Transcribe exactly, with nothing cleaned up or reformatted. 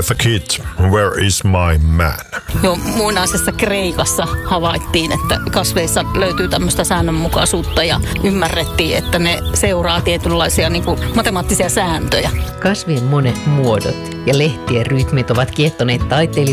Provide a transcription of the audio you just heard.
Earth Kid, Where is my man? Jo muinaisessa Kreikassa havaittiin, että kasveissa löytyy tämmöistä säännönmukaisuutta ja ymmärrettiin, että ne seuraa tietynlaisia niin kuin matemaattisia sääntöjä. Kasvien monet muodot ja lehtien rytmit ovat kiehtoneet taiteilijoita